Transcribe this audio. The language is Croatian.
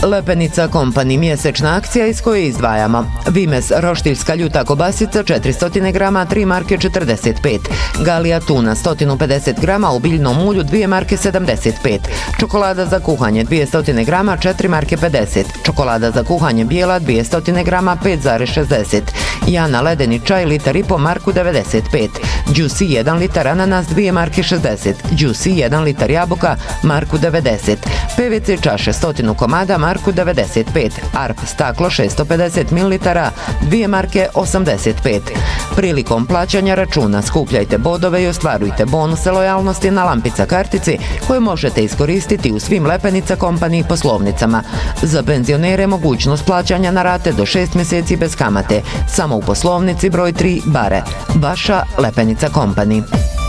Lepenica Company mjesečna akcija iz koje izdvajamo. Vimes roštiljska ljuta kobasica 400 grama 3 marke 45. Galija tuna 150 grama u biljnom ulju 2 marke 75. Čokolada za kuhanje 200 grama 4 marke 50. Čokolada za kuhanje bijela 200 grama 5,60. Jana ledeni čaj litar i po marku 95. Juicy 1 litar ananas 2 marke 60. Juicy 1 litar jabuka marku 90. PVC čaše 100 komada marku 95. Arp staklo 650 ml 2 marke 85. Prilikom plaćanja računa skupljajte bodove i ostvarujte bonuse lojalnosti na Lampica kartici koje možete iskoristiti u svim Lepenica Company poslovnicama. Za penzionere mogućnost plaćanja na rate do 6 mjeseci bez kamate. Samo u poslovnici broj 3 Bare. Vaša Lepenica Company.